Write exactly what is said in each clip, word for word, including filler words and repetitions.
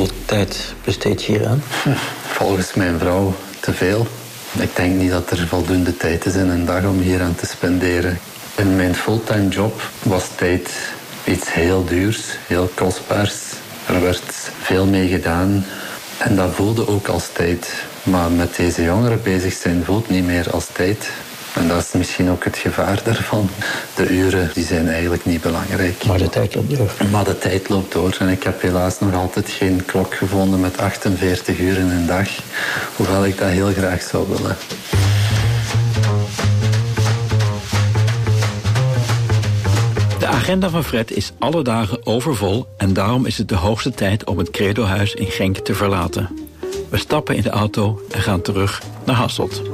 Hoeveel tijd besteed je hier aan? Volgens mijn vrouw te veel. Ik denk niet dat er voldoende tijd is in een dag om hier aan te spenderen. In mijn fulltime job was tijd iets heel duurs, heel kostbaars. Er werd veel mee gedaan en dat voelde ook als tijd. Maar met deze jongeren bezig zijn voelt niet meer als tijd. En dat is misschien ook het gevaar daarvan. De uren die zijn eigenlijk niet belangrijk. Maar de tijd loopt door. Maar de tijd loopt door. En ik heb helaas nog altijd geen klok gevonden met achtenveertig uur in een dag. Hoewel ik dat heel graag zou willen. De agenda van Fred is alle dagen overvol en daarom is het de hoogste tijd om het Credohuis in Genk te verlaten. We stappen in de auto en gaan terug naar Hasselt.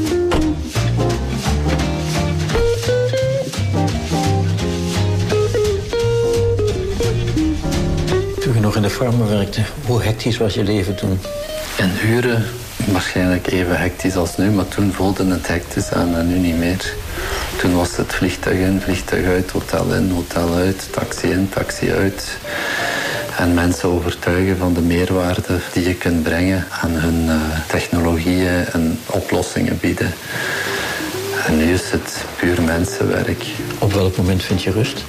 Toen je nog in de farm werkte, hoe hectisch was je leven toen? In uren waarschijnlijk even hectisch als nu, maar toen voelde het hectisch aan en nu niet meer. Toen was het vliegtuig in, vliegtuig uit, hotel in, hotel uit, taxi in, taxi uit. En mensen overtuigen van de meerwaarde die je kunt brengen aan hun uh, technologieën en oplossingen bieden. En nu is het puur mensenwerk. Op welk moment vind je rust?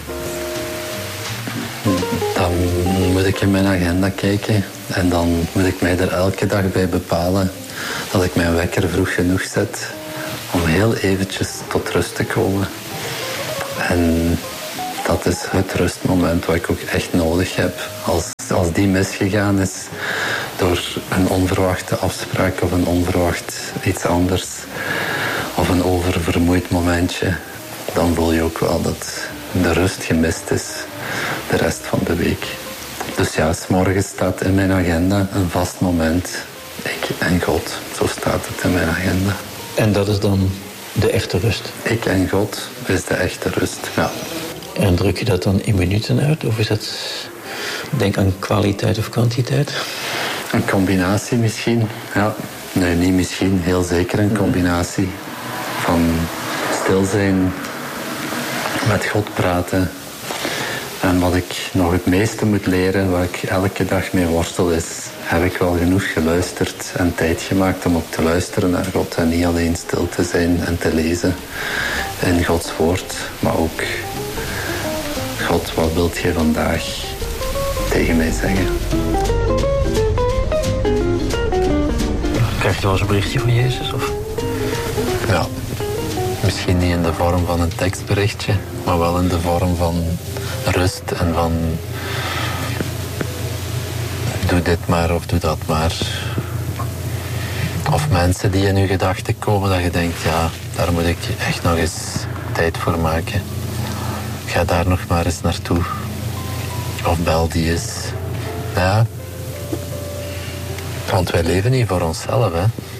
Dan moet ik in mijn agenda kijken en dan moet ik mij er elke dag bij bepalen dat ik mijn wekker vroeg genoeg zet om heel eventjes tot rust te komen. En dat is het rustmoment wat ik ook echt nodig heb. Als, als die misgegaan is door een onverwachte afspraak of een onverwacht iets anders of een oververmoeid momentje, dan voel je ook wel dat de rust gemist is de rest van de week. Dus ja, 's morgens staat in mijn agenda een vast moment. Ik en God, zo staat het in mijn agenda. En dat is dan de echte rust? Ik en God is de echte rust, ja. En druk je dat dan in minuten uit? Of is dat, denk aan kwaliteit of kwantiteit? Een combinatie misschien, ja. Nee, niet misschien, heel zeker een combinatie. Van stil zijn, met God praten. En wat ik nog het meeste moet leren, waar ik elke dag mee worstel, is: heb ik wel genoeg geluisterd en tijd gemaakt om ook te luisteren naar God en niet alleen stil te zijn en te lezen in Gods woord, maar ook: God, wat wilt je vandaag tegen mij zeggen? Krijg je wel eens een berichtje van Jezus? Of? Ja, misschien niet in de vorm van een tekstberichtje, maar wel in de vorm van rust en van: doe dit maar of doe dat maar. Of mensen die in je gedachten komen dat je denkt: ja, daar moet ik echt nog eens tijd voor maken. Ga daar nog maar eens naartoe. Of bel die eens. Ja. Want wij leven niet voor onszelf, hè.